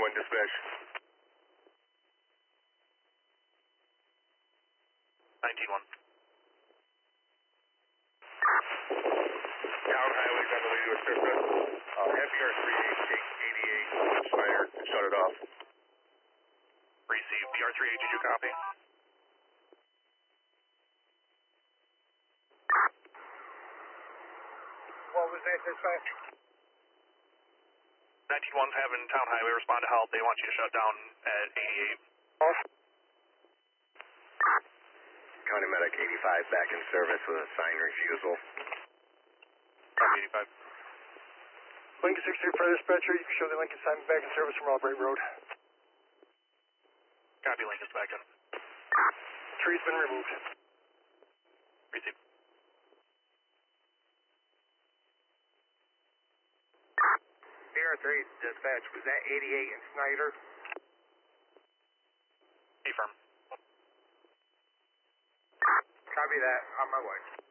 1 dispatch. 19-1. Town Highway's on the way to a surface. Have BR38 take 88 Schneider and shut it off. Receive BR38, did you copy? What was that dispatch? 19-1's having Town Highway respond to help. They want you to shut down at 88. Off. County Medic 85 back in service with a sign refusal. Copy 85. Lincoln 63 Fire Dispatcher, you can show the Lincoln sign back in service from Albright Road. Copy, Lincoln's back in. Tree's been removed. Receive. BR3 dispatch, was that 88 in Snyder? Affirm. Copy that, on my way.